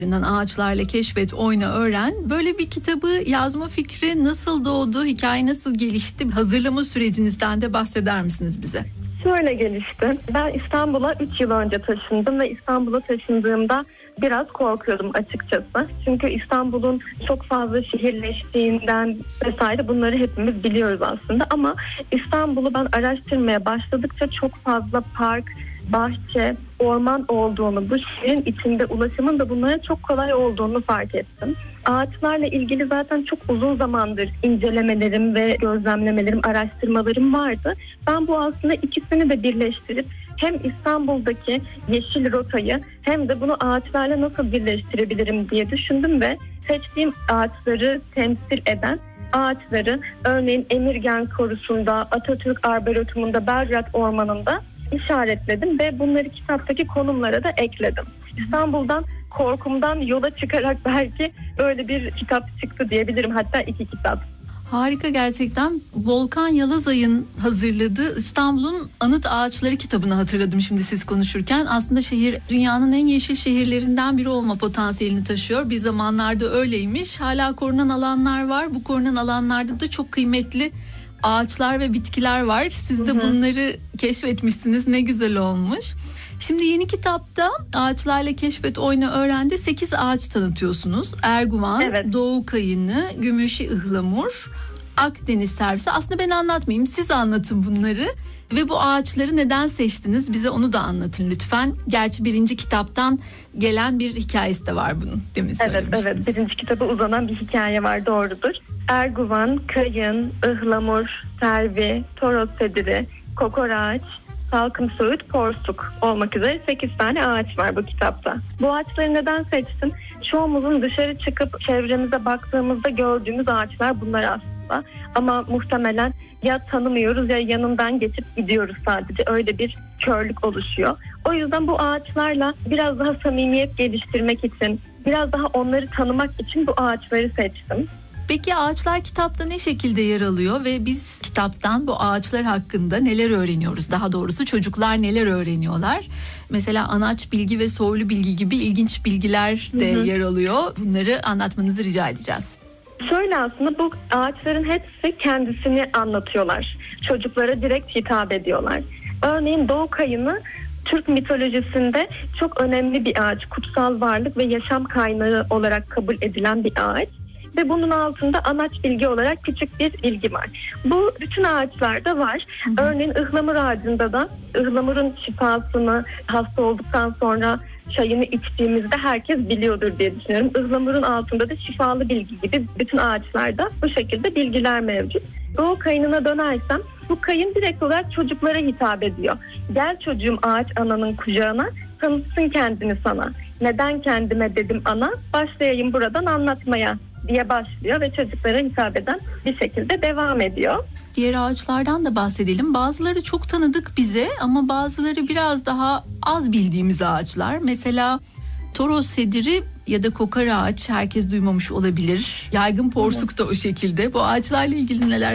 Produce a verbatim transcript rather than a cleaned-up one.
Ağaçlarla Keşfet, Oyna, Öğren. Böyle bir kitabı yazma fikri nasıl doğdu? Hikaye nasıl gelişti? Hazırlama sürecinizden de bahseder misiniz bize? Şöyle gelişti. Ben İstanbul'a üç yıl önce taşındım ve İstanbul'a taşındığımda biraz korkuyordum açıkçası. Çünkü İstanbul'un çok fazla şehirleştiğinden vesaire bunları hepimiz biliyoruz aslında. Ama İstanbul'u ben araştırmaya başladıkça çok fazla park, bahçe, orman olduğunu, bu şehrin içinde ulaşımın da bunlara çok kolay olduğunu fark ettim. Ağaçlarla ilgili zaten çok uzun zamandır incelemelerim ve gözlemlemelerim, araştırmalarım vardı. Ben bu aslında ikisini de birleştirip hem İstanbul'daki yeşil rotayı hem de bunu ağaçlarla nasıl birleştirebilirim diye düşündüm ve seçtiğim ağaçları temsil eden ağaçları örneğin Emirgan Korusu'nda, Atatürk Arboretum'unda, Belgrad Ormanı'nda işaretledim ve bunları kitaptaki konumlara da ekledim. İstanbul'dan korkumdan yola çıkarak belki böyle bir kitap çıktı diyebilirim, hatta iki kitap. Harika gerçekten. Volkan Yalazay'ın hazırladığı İstanbul'un Anıt Ağaçları kitabını hatırladım şimdi siz konuşurken. Aslında şehir dünyanın en yeşil şehirlerinden biri olma potansiyelini taşıyor. Bir zamanlarda öyleymiş. Hala korunan alanlar var. Bu korunan alanlarda da çok kıymetli ağaçlar ve bitkiler var. Siz de bunları keşfetmişsiniz. Ne güzel olmuş. Şimdi yeni kitapta Ağaçlarla Keşfet, Oyna, Öğren'de sekiz ağaç tanıtıyorsunuz. Erguvan, evet. Doğu Kayını, Gümüşi Ihlamur, Akdeniz Servisi. Aslında ben anlatmayayım, siz anlatın bunları. Ve bu ağaçları neden seçtiniz? Bize onu da anlatın lütfen. Gerçi birinci kitaptan gelen bir hikayesi de var bunun. Demin evet, evet. Birinci kitaba uzanan bir hikaye var, doğrudur. Erguvan, Kayın, Ihlamur, Servi, Toros Sediri, Kokoreç, Salkım Söğüt, Porsuk olmak üzere sekiz tane ağaç var bu kitapta. Bu ağaçları neden seçtim? Çoğumuzun dışarı çıkıp çevremize baktığımızda gördüğümüz ağaçlar bunlar aslında. Ama muhtemelen ya tanımıyoruz ya yanından geçip gidiyoruz sadece. Öyle bir körlük oluşuyor. O yüzden bu ağaçlarla biraz daha samimiyet geliştirmek için, biraz daha onları tanımak için bu ağaçları seçtim. Peki ağaçlar kitapta ne şekilde yer alıyor ve biz kitaptan bu ağaçlar hakkında neler öğreniyoruz? Daha doğrusu çocuklar neler öğreniyorlar? Mesela anaç bilgi ve soylu bilgi gibi ilginç bilgiler de hı hı. yer alıyor. Bunları anlatmanızı rica edeceğiz. Şöyle, aslında bu ağaçların hepsi kendisini anlatıyorlar. Çocuklara direkt hitap ediyorlar. Örneğin Doğu Kayını Türk mitolojisinde çok önemli bir ağaç, kutsal varlık ve yaşam kaynağı olarak kabul edilen bir ağaç. Ve bunun altında anaç bilgi olarak küçük bir bilgi var. Bu bütün ağaçlarda var. Hı hı. Örneğin ıhlamur ağacında da ıhlamurun şifasını hasta olduktan sonra çayını içtiğimizde herkes biliyordur diye düşünüyorum. Ihlamurun altında da şifalı bilgi gibi bütün ağaçlarda bu şekilde bilgiler mevcut. Doğu Kayını'na dönersem bu kayın direkt olarak çocuklara hitap ediyor. Gel çocuğum ağaç ananın kucağına, tanıtsın kendini sana. Neden kendime dedim ana, başlayayım buradan anlatmaya diye başlıyor ve çocuklara hitap eden bir şekilde devam ediyor. Diğer ağaçlardan da bahsedelim. Bazıları çok tanıdık bize ama bazıları biraz daha az bildiğimiz ağaçlar. Mesela Toros sediri ya da kokar ağaç herkes duymamış olabilir. Yaygın porsuk da o şekilde. Bu ağaçlarla ilgili neler